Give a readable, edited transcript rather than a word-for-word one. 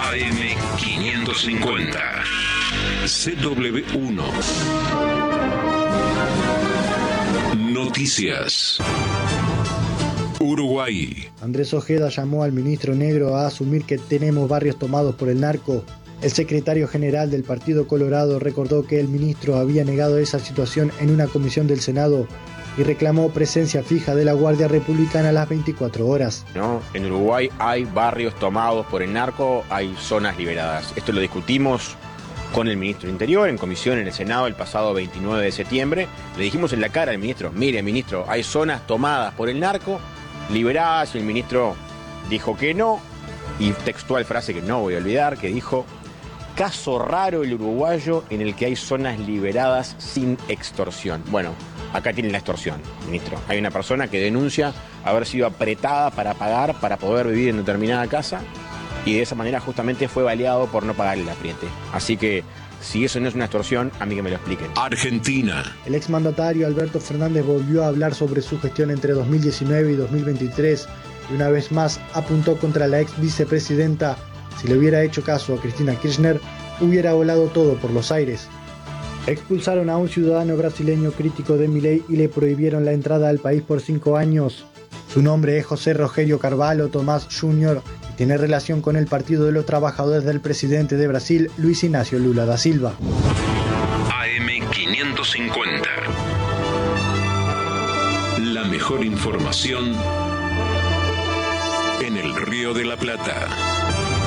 AM550. CW1. Noticias. Uruguay. Andrés Ojeda llamó al ministro Negro a asumir que tenemos barrios tomados por el narco. El secretario general del Partido Colorado recordó que el ministro había negado esa situación en una comisión del Senado y reclamó presencia fija de la Guardia Republicana a las 24 horas. ¿No? En Uruguay hay barrios tomados por el narco, hay zonas liberadas. Esto lo discutimos con el ministro del Interior en comisión en el Senado el pasado 29 de septiembre. Le dijimos en la cara al ministro, mire ministro, hay zonas tomadas por el narco, liberadas, y el ministro dijo que no, y textual frase que no voy a olvidar, que dijo: caso raro el uruguayo en el que hay zonas liberadas sin extorsión. Bueno, acá tienen la extorsión, ministro. Hay una persona que denuncia haber sido apretada para pagar para poder vivir en determinada casa, y de esa manera justamente fue baleado por no pagar el apriete. Así que, si eso no es una extorsión, a mí que me lo expliquen. Argentina. El exmandatario Alberto Fernández volvió a hablar sobre su gestión entre 2019 y 2023 y una vez más apuntó contra la ex vicepresidenta. Si le hubiera hecho caso a Cristina Kirchner, hubiera volado todo por los aires. Expulsaron a un ciudadano brasileño crítico de Milei y le prohibieron la entrada al país por 5 años. Su nombre es José Rogerio Carvalho Tomás Jr. y tiene relación con el Partido de los Trabajadores del presidente de Brasil, Luis Ignacio Lula da Silva. AM550. La mejor información en el Río de la Plata.